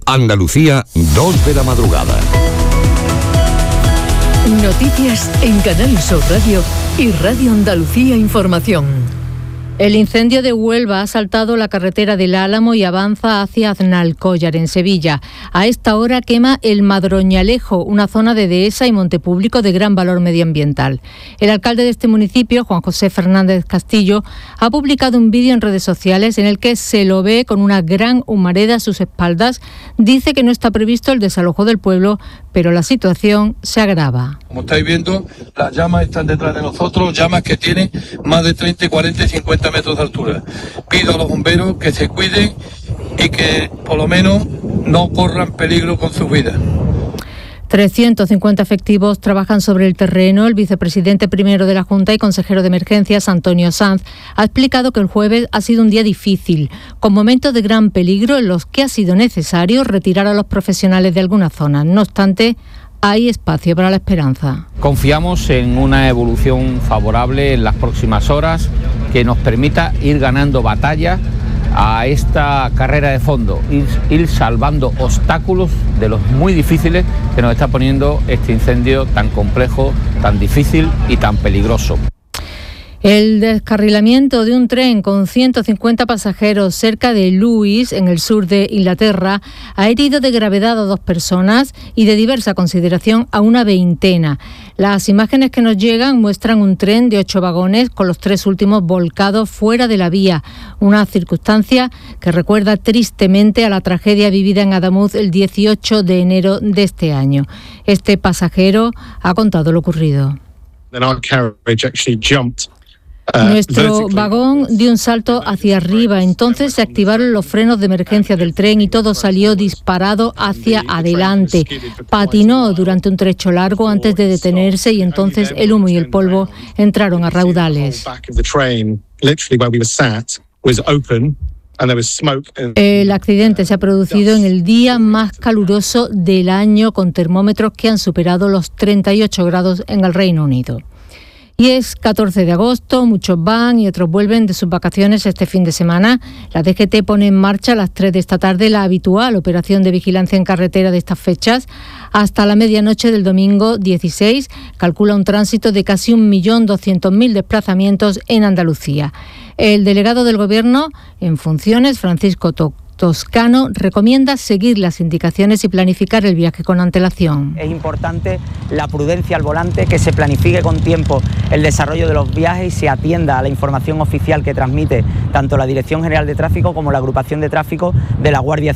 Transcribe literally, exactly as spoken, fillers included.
Andalucía, dos de la madrugada. Noticias en Canal Sur Radio y Radio Andalucía Información. El incendio de Huelva ha saltado la carretera del Álamo y avanza hacia Aznalcóllar, en Sevilla. A esta hora quema el Madroñalejo, una zona de dehesa y monte público de gran valor medioambiental. El alcalde de este municipio, Juan José Fernández Castillo, ha publicado un vídeo en redes sociales en el que se lo ve con una gran humareda a sus espaldas. Dice que no está previsto el desalojo del pueblo, pero la situación se agrava. Como estáis viendo, las llamas están detrás de nosotros, llamas que tienen más de treinta, cuarenta y cincuenta metros de altura. Pido a los bomberos que se cuiden y que por lo menos no corran peligro con sus vidas. trescientos cincuenta efectivos trabajan sobre el terreno. El vicepresidente primero de la Junta y consejero de Emergencias, Antonio Sanz, ha explicado que el jueves ha sido un día difícil, con momentos de gran peligro en los que ha sido necesario retirar a los profesionales de algunas zonas. No obstante, hay espacio para la esperanza. Confiamos en una evolución favorable en las próximas horas que nos permita ir ganando batallas a esta carrera de fondo, ir, ir salvando obstáculos de los muy difíciles que nos está poniendo este incendio tan complejo, tan difícil y tan peligroso. El descarrilamiento de un tren con ciento cincuenta pasajeros cerca de Lewis, en el sur de Inglaterra, ha herido de gravedad a dos personas y de diversa consideración a una veintena. Las imágenes que nos llegan muestran un tren de ocho vagones con los tres últimos volcados fuera de la vía, una circunstancia que recuerda tristemente a la tragedia vivida en Adamuz el dieciocho de enero de este año. Este pasajero ha contado lo ocurrido. Nuestro vagón dio un salto hacia arriba, entonces se activaron los frenos de emergencia del tren y todo salió disparado hacia adelante. Patinó durante un trecho largo antes de detenerse y entonces el humo y el polvo entraron a raudales. El accidente se ha producido en el día más caluroso del año, con termómetros que han superado los treinta y ocho grados en el Reino Unido. Y es catorce de agosto, muchos van y otros vuelven de sus vacaciones este fin de semana. La D G T pone en marcha a las tres de esta tarde la habitual operación de vigilancia en carretera de estas fechas. Hasta la medianoche del domingo dieciséis calcula un tránsito de casi un millón doscientos mil desplazamientos en Andalucía. El delegado del Gobierno en funciones, Francisco Toc Toscano, recomienda seguir las indicaciones y planificar el viaje con antelación. Es importante la prudencia al volante, que se planifique con tiempo el desarrollo de los viajes y se atienda a la información oficial que transmite tanto la Dirección General de Tráfico como la Agrupación de Tráfico de la Guardia Civil.